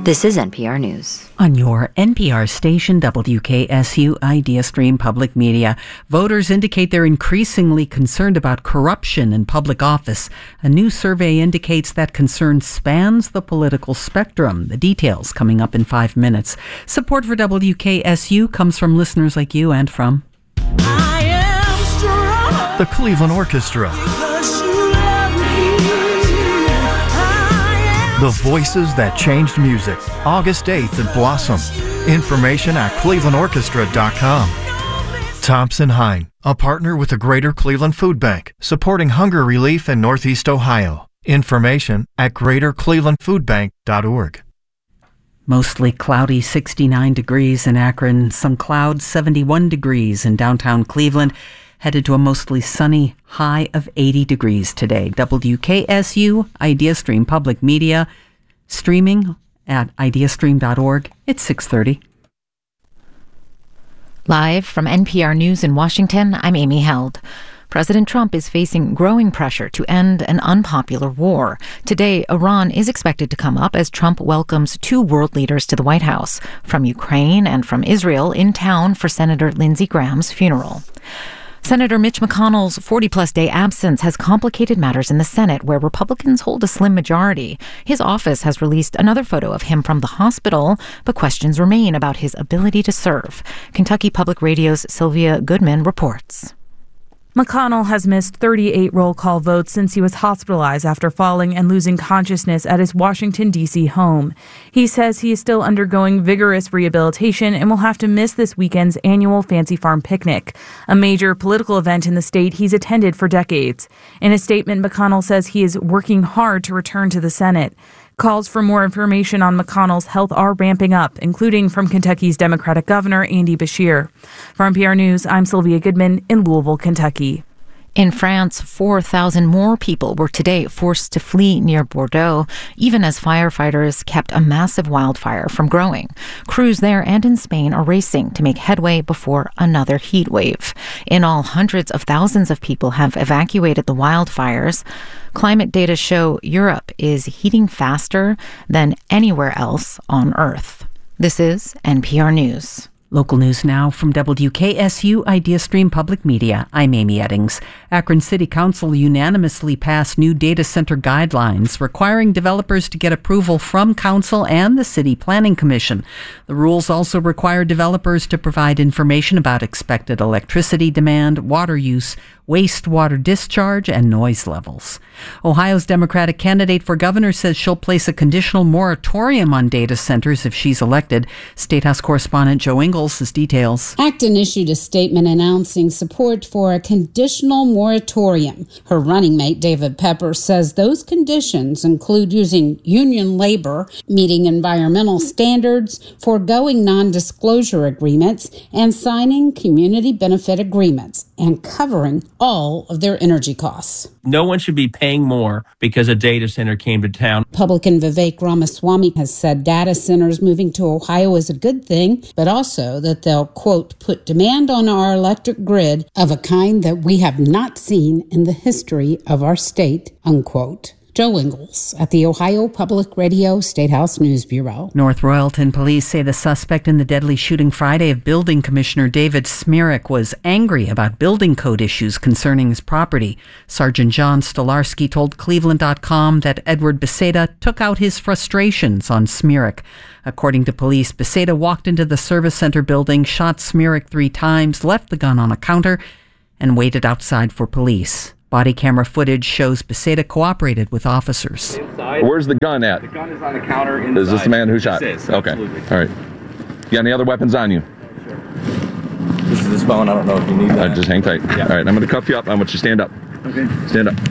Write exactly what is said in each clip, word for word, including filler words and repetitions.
This is N P R News. On your N P R station, W K S U IdeaStream Public Media, voters indicate they're increasingly concerned about corruption in public office. A new survey indicates that concern spans the political spectrum. The details coming up in five minutes. Support for W K S U comes from listeners like you and from I am strong. The Cleveland Orchestra. The Voices That Changed Music, August eighth at Blossom. Information at cleveland orchestra dot com. Thompson Hine, a partner with the Greater Cleveland Food Bank, supporting hunger relief in Northeast Ohio. Information at greater cleveland food bank dot org. Mostly cloudy, sixty-nine degrees in Akron. Some clouds, seventy-one degrees in downtown Cleveland. Headed to a mostly sunny high of eighty degrees today. W K S U, IdeaStream Public Media, streaming at idea stream dot org. It's six thirty. Live from N P R News in Washington, I'm Amy Held. President Trump is facing growing pressure to end an unpopular war. Today, Iran is expected to come up as Trump welcomes two world leaders to the White House, from Ukraine and from Israel, in town for Senator Lindsey Graham's funeral. Senator Mitch McConnell's forty-plus day absence has complicated matters in the Senate, where Republicans hold a slim majority. His office has released another photo of him from the hospital, but questions remain about his ability to serve. Kentucky Public Radio's Sylvia Goodman reports. McConnell has missed thirty-eight roll call votes since he was hospitalized after falling and losing consciousness at his Washington, D C home. He says he is still undergoing vigorous rehabilitation and will have to miss this weekend's annual Fancy Farm picnic, a major political event in the state he's attended for decades. In a statement, McConnell says he is working hard to return to the Senate. Calls for more information on McConnell's health are ramping up, including from Kentucky's Democratic Governor Andy Beshear. For N P R News, I'm Sylvia Goodman in Louisville, Kentucky. In France, four thousand more people were today forced to flee near Bordeaux, even as firefighters kept a massive wildfire from growing. Crews there and in Spain are racing to make headway before another heat wave. In all, hundreds of thousands of people have evacuated the wildfires. Climate data show Europe is heating faster than anywhere else on Earth. This is N P R News. Local news now from W K S U IdeaStream Public Media. I'm Amy Eddings. Akron City Council unanimously passed new data center guidelines requiring developers to get approval from Council and the City Planning Commission. The rules also require developers to provide information about expected electricity demand, water use, wastewater discharge, and noise levels. Ohio's Democratic candidate for governor says she'll place a conditional moratorium on data centers if she's elected. State House correspondent Joe Ingles has details. Acton issued a statement announcing support for a conditional moratorium. Her running mate, David Pepper, says those conditions include using union labor, meeting environmental standards, foregoing non-disclosure agreements, and signing community benefit agreements, and covering all of their energy costs. No one should be paying more because a data center came to town. Republican Vivek Ramaswamy has said data centers moving to Ohio is a good thing, but also that they'll, quote, put demand on our electric grid of a kind that we have not seen in the history of our state, unquote. Joe Ingles at the Ohio Public Radio State House News Bureau. North Royalton police say the suspect in the deadly shooting Friday of Building Commissioner David Smirik was angry about building code issues concerning his property. Sergeant John Stolarski told Cleveland dot com that Edward Beseda took out his frustrations on Smirik. According to police, Beseda walked into the service center building, shot Smirik three times, left the gun on a counter, and waited outside for police. Body camera footage shows Beseda cooperated with officers. Inside. Where's the gun at? The gun is on the counter inside. Is this the man who shot? This is, okay. Absolutely. All right. You got any other weapons on you? Sure. This is his phone. I don't know if you need that. All right, just hang tight. Yeah. All right, I'm going to cuff you up. I want you to stand up. Okay. Stand up.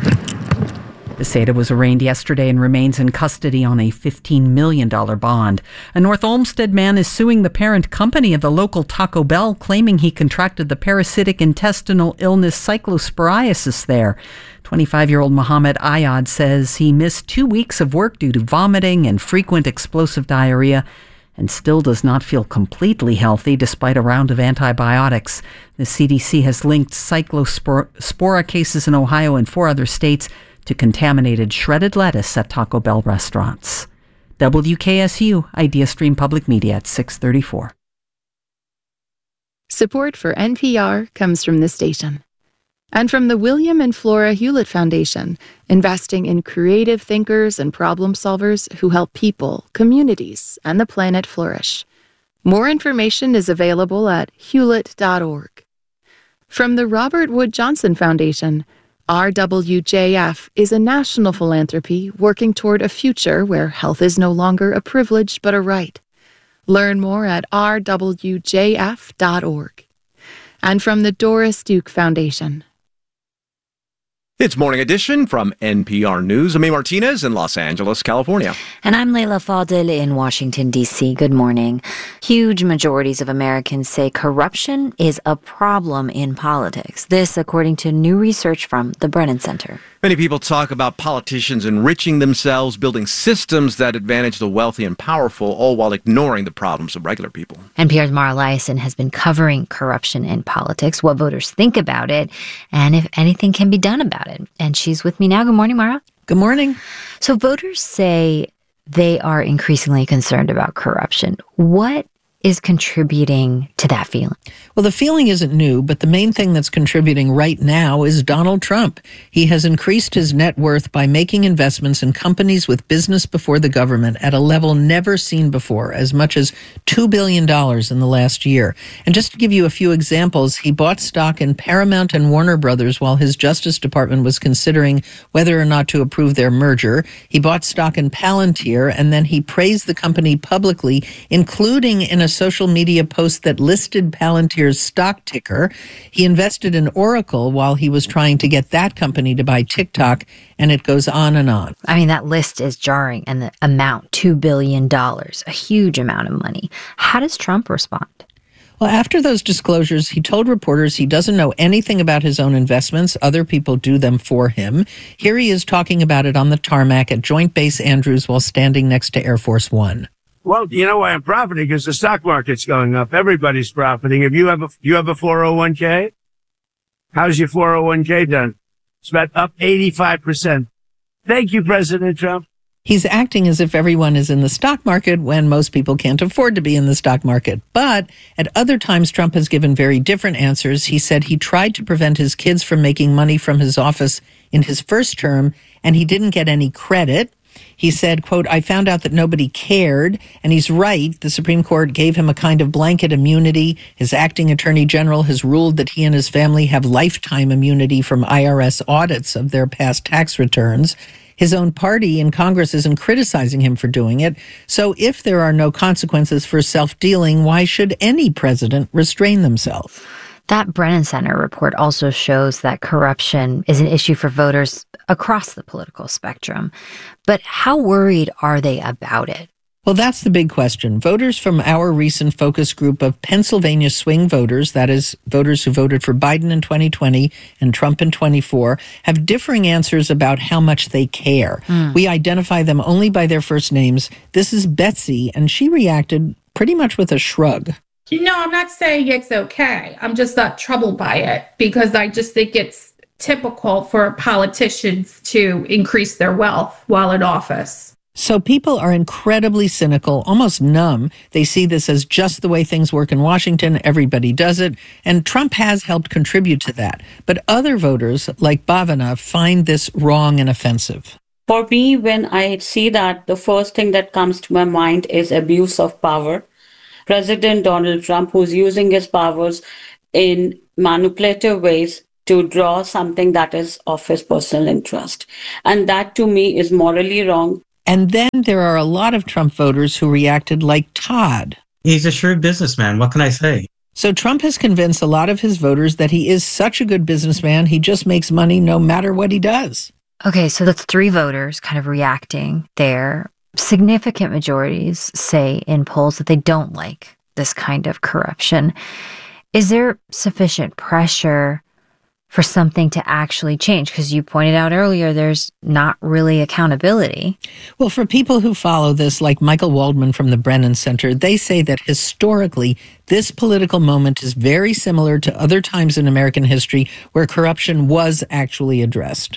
Beseda was arraigned yesterday and remains in custody on a fifteen million dollars bond. A North Olmsted man is suing the parent company of the local Taco Bell, claiming he contracted the parasitic intestinal illness cyclosporiasis there. twenty-five-year-old Mohammed Ayad says he missed two weeks of work due to vomiting and frequent explosive diarrhea and still does not feel completely healthy despite a round of antibiotics. The C D C has linked cyclospora cases in Ohio and four other states to contaminated shredded lettuce at Taco Bell restaurants. W K S U, IdeaStream Public Media at six thirty-four. Support for N P R comes from this station. And from the William and Flora Hewlett Foundation, investing in creative thinkers and problem solvers who help people, communities, and the planet flourish. More information is available at hewlett dot org. From the Robert Wood Johnson Foundation, R W J F is a national philanthropy working toward a future where health is no longer a privilege but a right. Learn more at r w j f dot org. And from the Doris Duke Foundation. It's Morning Edition from N P R News. I'm A. Martinez in Los Angeles, California. And I'm Leila Fadel in Washington, D C. Good morning. Huge majorities of Americans say corruption is a problem in politics. This, according to new research from the Brennan Center. Many people talk about politicians enriching themselves, building systems that advantage the wealthy and powerful, all while ignoring the problems of regular people. N P R's Mara Liasson has been covering corruption in politics, what voters think about it, and if anything can be done about it. And she's with me now. Good morning, Mara. Good morning. So voters say they are increasingly concerned about corruption. What is contributing to that feeling? Well, the feeling isn't new, but the main thing that's contributing right now is Donald Trump. He has increased his net worth by making investments in companies with business before the government at a level never seen before, as much as two billion dollars in the last year. And just to give you a few examples, he bought stock in Paramount and Warner Brothers while his Justice Department was considering whether or not to approve their merger. He bought stock in Palantir, and then he praised the company publicly, including in a social media post that listed Palantir's stock ticker. He invested in Oracle while he was trying to get that company to buy TikTok, and it goes on and on. I mean, that list is jarring, and the amount, two billion dollars, a huge amount of money. How does Trump respond? Well, after those disclosures, he told reporters he doesn't know anything about his own investments. Other people do them for him. Here he is talking about it on the tarmac at Joint Base Andrews while standing next to Air Force One. Well, you know why I'm profiting? Because the stock market's going up. Everybody's profiting. If you have a, you have a four oh one k, how's your four oh one k done? It's about up eighty-five percent. Thank you, President Trump. He's acting as if everyone is in the stock market when most people can't afford to be in the stock market. But at other times, Trump has given very different answers. He said he tried to prevent his kids from making money from his office in his first term, and he didn't get any credit. He said, quote, I found out that nobody cared, and he's right. The Supreme Court gave him a kind of blanket immunity. His acting attorney general has ruled that he and his family have lifetime immunity from I R S audits of their past tax returns. His own party in Congress isn't criticizing him for doing it. So if there are no consequences for self-dealing, why should any president restrain themselves? That Brennan Center report also shows that corruption is an issue for voters across the political spectrum. But how worried are they about it? Well, that's the big question. Voters from our recent focus group of Pennsylvania swing voters, that is, voters who voted for Biden in twenty twenty and Trump in twenty-four, have differing answers about how much they care. Mm. We identify them only by their first names. This is Betsy, and she reacted pretty much with a shrug. No, I'm not saying it's okay. I'm just not troubled by it because I just think it's typical for politicians to increase their wealth while in office. So people are incredibly cynical, almost numb. They see this as just the way things work in Washington. Everybody does it. And Trump has helped contribute to that. But other voters, like Bhavana, find this wrong and offensive. For me, when I see that, the first thing that comes to my mind is abuse of power. President Donald Trump, who's using his powers in manipulative ways to draw something that is of his personal interest. And that, to me, is morally wrong. And then there are a lot of Trump voters who reacted like Todd. He's a shrewd businessman. What can I say? So Trump has convinced a lot of his voters that he is such a good businessman, he just makes money no matter what he does. Okay, so that's three voters kind of reacting there. Significant majorities say in polls that they don't like this kind of corruption. Is there sufficient pressure for something to actually change? Because you pointed out earlier, there's not really accountability. Well, for people who follow this, like Michael Waldman from the Brennan Center, they say that historically, this political moment is very similar to other times in American history where corruption was actually addressed.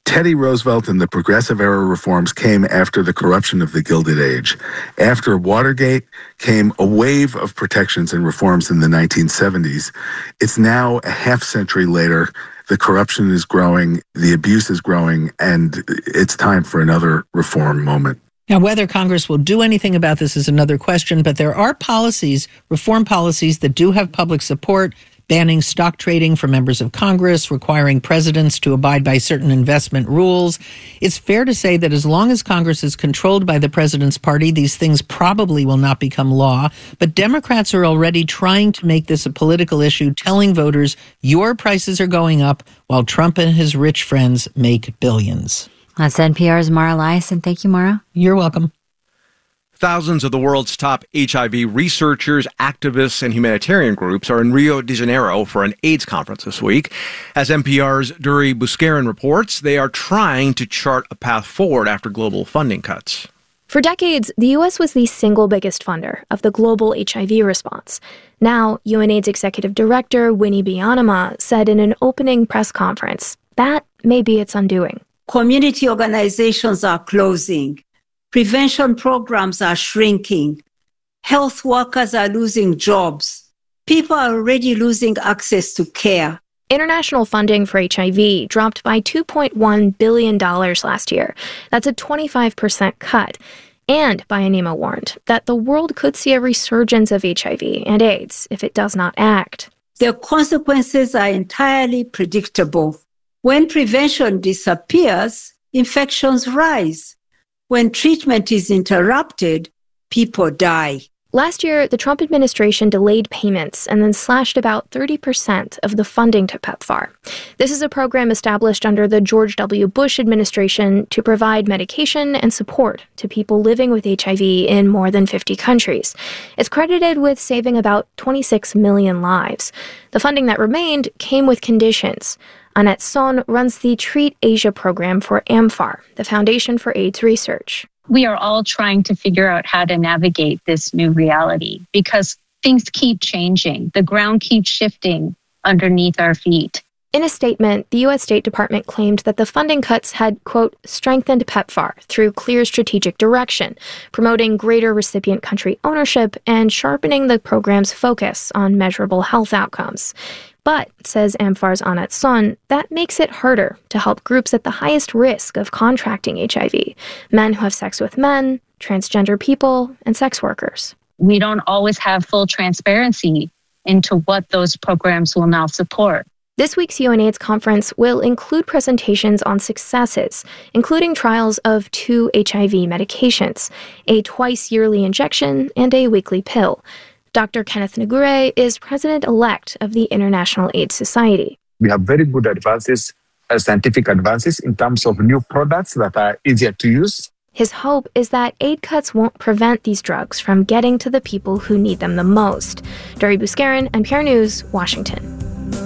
Teddy Roosevelt and the Progressive Era reforms came after the corruption of the Gilded Age. After Watergate came a wave of protections and reforms in the nineteen seventies. It's now a half century later. The corruption is growing, the abuse is growing, and it's time for another reform moment. Now, whether Congress will do anything about this is another question, but there are policies, reform policies that do have public support, banning stock trading for members of Congress, requiring presidents to abide by certain investment rules. It's fair to say that as long as Congress is controlled by the president's party, these things probably will not become law. But Democrats are already trying to make this a political issue, telling voters your prices are going up while Trump and his rich friends make billions. That's N P R's Mara Liasson. Thank you, Mara. You're welcome. Thousands of the world's top H I V researchers, activists, and humanitarian groups are in Rio de Janeiro for an AIDS conference this week. As N P R's Duri Buscarin reports, they are trying to chart a path forward after global funding cuts. For decades, the U S was the single biggest funder of the global H I V response. Now, UNAIDS Executive Director Winnie Byanyima said in an opening press conference that may be its undoing. Community organizations are closing. Prevention programs are shrinking. Health workers are losing jobs. People are already losing access to care. International funding for H I V dropped by two point one billion dollars last year. That's a twenty-five percent cut. And Byanyima warned that the world could see a resurgence of H I V and AIDS if it does not act. The consequences are entirely predictable. When prevention disappears, infections rise. When treatment is interrupted, people die. Last year, the Trump administration delayed payments and then slashed about thirty percent of the funding to PEPFAR. This is a program established under the George W. Bush administration to provide medication and support to people living with H I V in more than fifty countries. It's credited with saving about twenty-six million lives. The funding that remained came with conditions. Annette Son runs the Treat Asia program for AMFAR, the Foundation for AIDS Research. We are all trying to figure out how to navigate this new reality because things keep changing. The ground keeps shifting underneath our feet. In a statement, the U S State Department claimed that the funding cuts had, quote, strengthened PEPFAR through clear strategic direction, promoting greater recipient country ownership and sharpening the program's focus on measurable health outcomes. But, says AMFAR's Annette Son, that makes it harder to help groups at the highest risk of contracting H I V, men who have sex with men, transgender people, and sex workers. We don't always have full transparency into what those programs will now support. This week's UNAIDS conference will include presentations on successes, including trials of two H I V medications, a twice-yearly injection and a weekly pill. Doctor Kenneth Nagure is president-elect of the International AIDS Society. We have very good advances, uh, scientific advances in terms of new products that are easier to use. His hope is that aid cuts won't prevent these drugs from getting to the people who need them the most. Duri Buscarin, N P R News, Washington.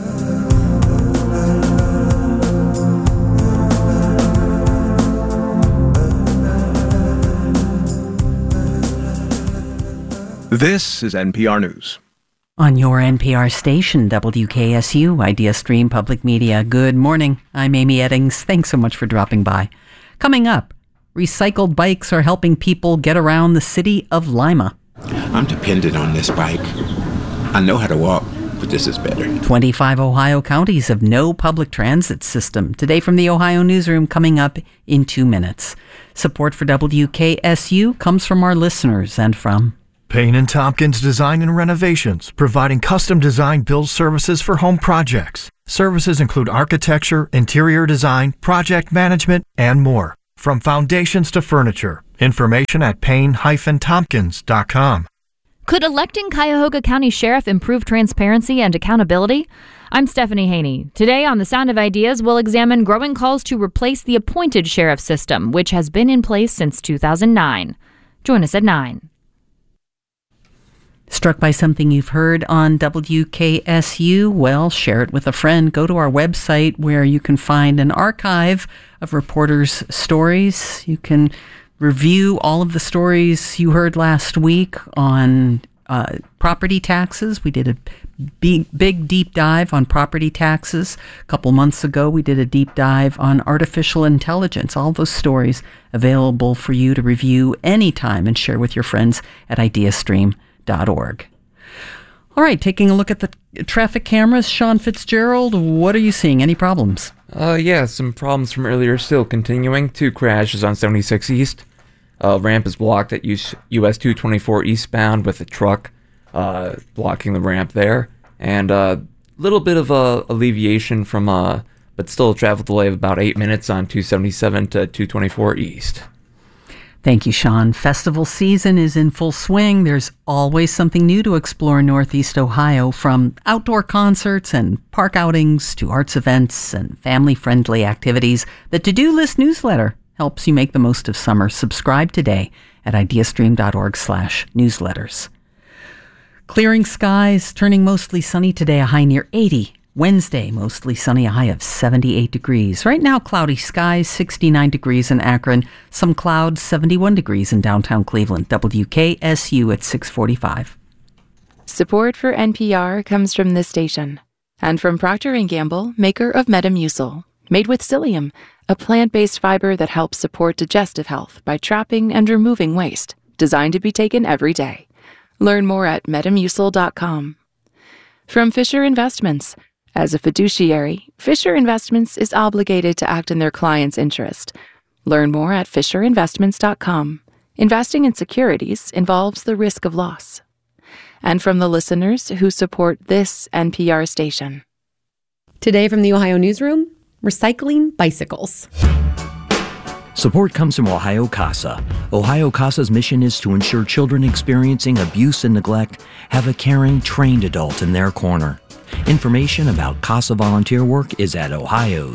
This is N P R News. On your N P R station, W K S U, Idea Stream Public Media. Good morning. I'm Amy Eddings. Thanks so much for dropping by. Coming up, recycled bikes are helping people get around the city of Lima. I'm dependent on this bike. I know how to walk, but this is better. twenty-five Ohio counties have no public transit system. Today from the Ohio Newsroom, coming up in two minutes. Support for W K S U comes from our listeners and from Payne and Tompkins Design and Renovations, providing custom design build services for home projects. Services include architecture, interior design, project management, and more. From foundations to furniture. Information at payne dash tompkins dot com. Could electing Cuyahoga County Sheriff improve transparency and accountability? I'm Stephanie Haney. Today on The Sound of Ideas, we'll examine growing calls to replace the appointed sheriff system, which has been in place since two thousand nine. Join us at nine. Struck by something you've heard on W K S U? Well, share it with a friend. Go to our website where you can find an archive of reporters' stories. You can review all of the stories you heard last week on uh, property taxes. We did a big, big deep dive on property taxes. A couple months ago, we did a deep dive on artificial intelligence. All those stories available for you to review anytime and share with your friends at ideastream dot org. All right, taking a look at the traffic cameras. Sean Fitzgerald, what are you seeing? Any problems? Uh, yeah, some problems from earlier still continuing. Two crashes on seventy-six East. Uh, ramp is blocked at U S two twenty-four eastbound with a truck uh, blocking the ramp there. And a uh, little bit of a alleviation from, uh, but still a travel delay of about eight minutes on two seventy-seven to two twenty-four East. Thank you, Sean. Festival season is in full swing. There's always something new to explore in Northeast Ohio, from outdoor concerts and park outings to arts events and family-friendly activities. The To-Do List newsletter helps you make the most of summer. Subscribe today at ideastream dot org slash newsletters. Clearing skies, turning mostly sunny today, a high near eighty. Wednesday, mostly sunny, a high of seventy-eight degrees. Right now, cloudy skies, sixty-nine degrees in Akron. Some clouds, seventy-one degrees in downtown Cleveland. W K S U at six forty-five. Support for N P R comes from this station and from Procter and Gamble, maker of Metamucil, made with psyllium, a plant-based fiber that helps support digestive health by trapping and removing waste, designed to be taken every day. Learn more at metamucil dot com. From Fisher Investments. As a fiduciary, Fisher Investments is obligated to act in their client's interest. Learn more at fisher investments dot com. Investing in securities involves the risk of loss. And from the listeners who support this N P R station. Today from the Ohio Newsroom, recycling bicycles. Support comes from Ohio CASA. Ohio CASA's mission is to ensure children experiencing abuse and neglect have a caring, trained adult in their corner. Information about CASA volunteer work is at ohio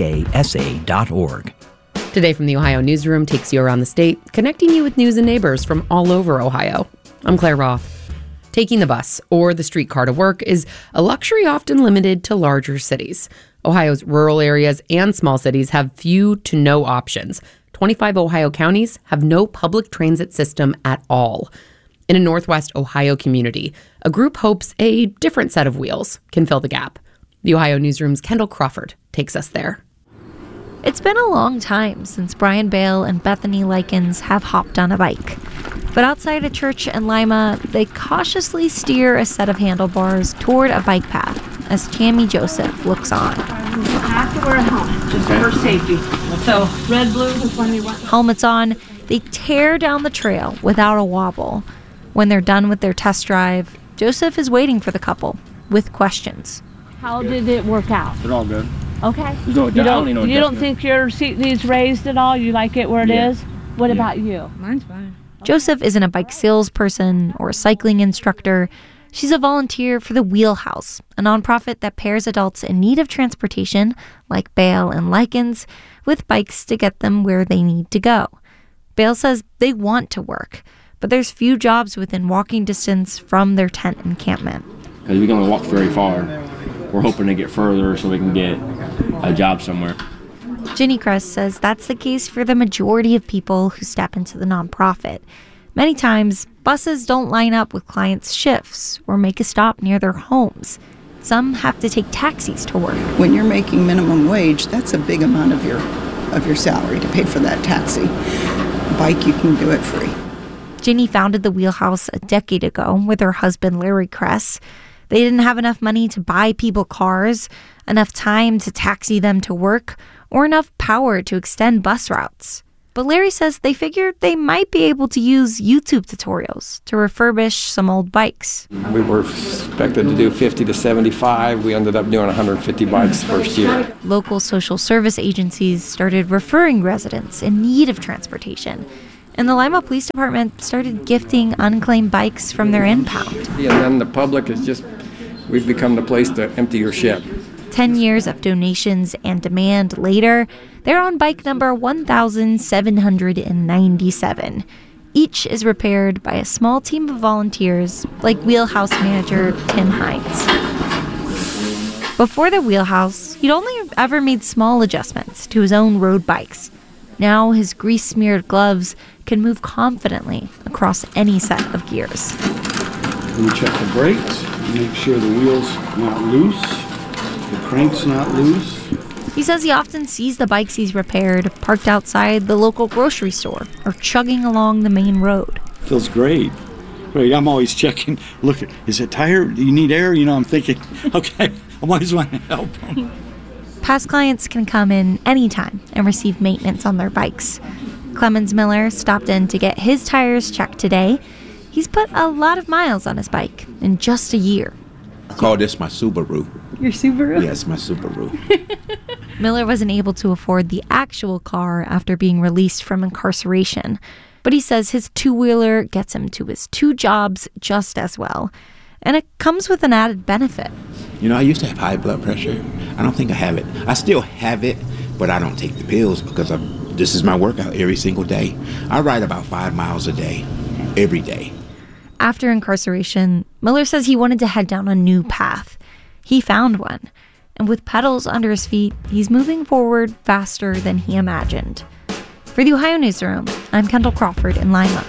casa dot org. Today from the Ohio Newsroom takes you around the state, connecting you with news and neighbors from all over Ohio. I'm Claire Roth. Taking the bus or the streetcar to work is a luxury often limited to larger cities. Ohio's rural areas and small cities have few to no options. twenty-five Ohio counties have no public transit system at all. In a Northwest Ohio community, a group hopes a different set of wheels can fill the gap. The Ohio Newsroom's Kendall Crawford takes us there. It's been a long time since Brian Bale and Bethany Likens have hopped on a bike. But outside a church in Lima, they cautiously steer a set of handlebars toward a bike path as Chammy Joseph looks on. You have to wear a helmet, just for safety. So, red, blue, which one do you want? Helmets on, they tear down the trail without a wobble. When they're done with their test drive, Joseph is waiting for the couple with questions. How did it work out? They're all good. Okay. No, you don't, no you don't think your seat needs raised at all? You like it where it Yeah. is? What Yeah. about you? Mine's fine. Joseph isn't a bike salesperson or a cycling instructor. She's a volunteer for the Wheelhouse, a nonprofit that pairs adults in need of transportation, like Bale and Likens, with bikes to get them where they need to go. Bale says they want to work, but there's few jobs within walking distance from their tent encampment. Because we can only walk very far. We're hoping to get further so we can get a job somewhere. Ginny Kress says that's the case for the majority of people who step into the nonprofit. Many times, buses don't line up with clients' shifts or make a stop near their homes. Some have to take taxis to work. When you're making minimum wage, that's a big amount of your of your salary to pay for that taxi. Bike, you can do it free. Ginny founded the Wheelhouse a decade ago with her husband, Larry Kress. They didn't have enough money to buy people cars, enough time to taxi them to work, or enough power to extend bus routes. But Larry says they figured they might be able to use YouTube tutorials to refurbish some old bikes. We were expected to do fifty to seventy-five. We ended up doing one hundred fifty bikes the first year. Local social service agencies started referring residents in need of transportation. And the Lima Police Department started gifting unclaimed bikes from their impound. And then the public is just, we've become the place to empty your ship. Ten years of donations and demand later, they're on bike number one thousand seven hundred ninety-seven. Each is repaired by a small team of volunteers, like Wheelhouse manager Tim Hines. Before the Wheelhouse, he'd only ever made small adjustments to his own road bikes. Now his grease-smeared gloves can move confidently across any set of gears. Then we check the brakes, make sure the wheel's not loose, the crank's not loose. He says he often sees the bikes he's repaired parked outside the local grocery store or chugging along the main road. Feels great. Great. I'm always checking. Look, is it tired? Do you need air? You know, I'm thinking, okay, I always want to help them. Past clients can come in anytime and receive maintenance on their bikes. Clemens Miller stopped in to get his tires checked today. He's put a lot of miles on his bike in just a year. I call this my Subaru. Your Subaru? Yes, my Subaru. Miller wasn't able to afford the actual car after being released from incarceration, but he says his two-wheeler gets him to his two jobs just as well. And it comes with an added benefit. You know, I used to have high blood pressure. I don't think I have it. I still have it, but I don't take the pills because I, this is my workout every single day. I ride about five miles a day, every day. After incarceration, Miller says he wanted to head down a new path. He found one. And with pedals under his feet, he's moving forward faster than he imagined. For the Ohio Newsroom, I'm Kendall Crawford in Lima.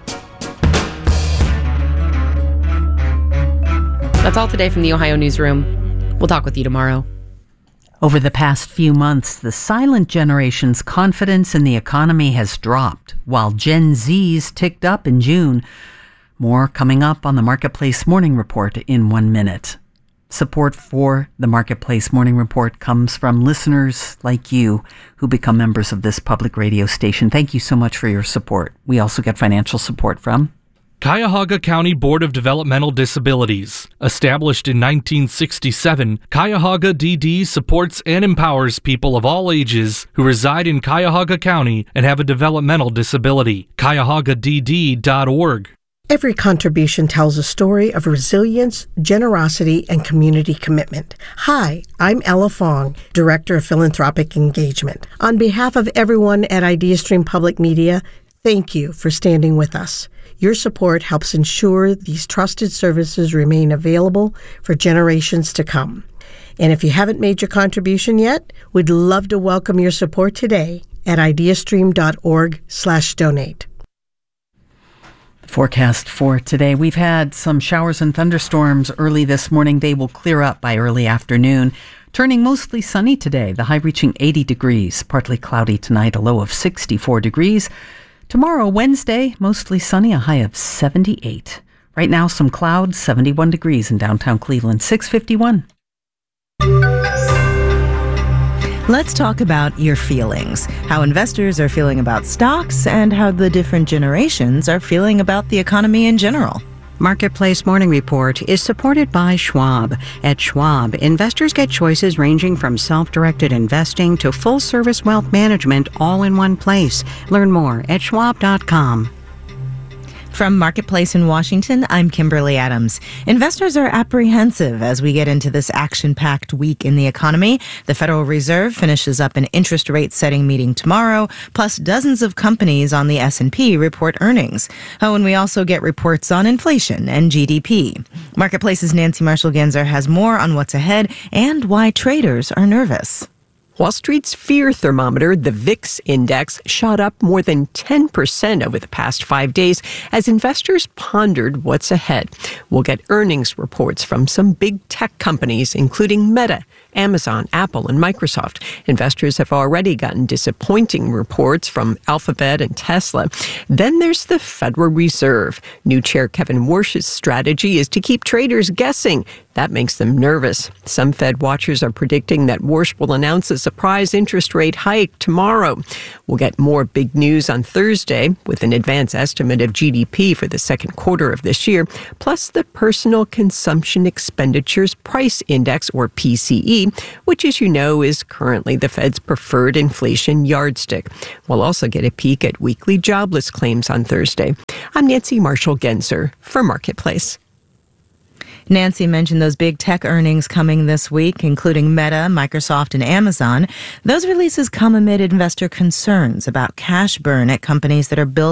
That's all today from the Ohio Newsroom. We'll talk with you tomorrow. Over the past few months, the silent generation's confidence in the economy has dropped, while Gen Z's ticked up in June. More coming up on the Marketplace Morning Report in one minute. Support for the Marketplace Morning Report comes from listeners like you who become members of this public radio station. Thank you so much for your support. We also get financial support from Cuyahoga County Board of Developmental Disabilities. Established in nineteen sixty-seven, Cuyahoga D D supports and empowers people of all ages who reside in Cuyahoga County and have a developmental disability. Cuyahoga D D dot org. Every contribution tells a story of resilience, generosity, and community commitment. Hi, I'm Ella Fong, Director of Philanthropic Engagement. On behalf of everyone at IdeaStream Public Media, thank you for standing with us. Your support helps ensure these trusted services remain available for generations to come. And if you haven't made your contribution yet, we'd love to welcome your support today at ideastream.org slash donate. Forecast for today. We've had some showers and thunderstorms early this morning. They will clear up by early afternoon. Turning mostly sunny today, the high reaching eighty degrees. Partly cloudy tonight, a low of sixty-four degrees. Tomorrow, Wednesday, mostly sunny, a high of seventy-eight. Right now, some clouds, seventy-one degrees in downtown Cleveland, six fifty-one. Let's talk about your feelings, how investors are feeling about stocks, and how the different generations are feeling about the economy in general. Marketplace Morning Report is supported by Schwab. At Schwab, investors get choices ranging from self-directed investing to full-service wealth management all in one place. Learn more at schwab dot com. From Marketplace in Washington, I'm Kimberly Adams. Investors are apprehensive as we get into this action-packed week in the economy. The Federal Reserve finishes up an interest rate setting meeting tomorrow, plus dozens of companies on the S and P report earnings. Oh, and we also get reports on inflation and G D P. Marketplace's Nancy Marshall-Genzer has more on what's ahead and why traders are nervous. Wall Street's fear thermometer, the V I X index, shot up more than ten percent over the past five days as investors pondered what's ahead. We'll get earnings reports from some big tech companies, including Meta, Amazon, Apple, and Microsoft. Investors have already gotten disappointing reports from Alphabet and Tesla. Then there's the Federal Reserve. New Chair Kevin Warsh's strategy is to keep traders guessing. That makes them nervous. Some Fed watchers are predicting that Warsh will announce a surprise interest rate hike tomorrow. We'll get more big news on Thursday with an advance estimate of G D P for the second quarter of this year, plus the Personal Consumption Expenditures Price Index, or P C E, which, as you know, is currently the Fed's preferred inflation yardstick. We'll also get a peek at weekly jobless claims on Thursday. I'm Nancy Marshall-Genzer for Marketplace. Nancy mentioned those big tech earnings coming this week, including Meta, Microsoft, and Amazon. Those releases come amid investor concerns about cash burn at companies that are building